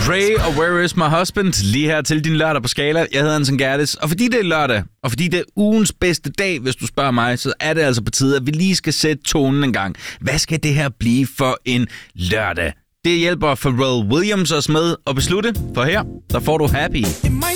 Dre og Where Is My Husband, lige her til din lørdag på Skala. Jeg hedder Anton Gerdes, og fordi det er lørdag, og fordi det er ugens bedste dag, hvis du spørger mig, så er det altså på tide, at vi lige skal sætte tonen en gang. Hvad skal det her blive for en lørdag? Det hjælper Pharrell Williams os med at beslutte, for her, der får du Happy. It might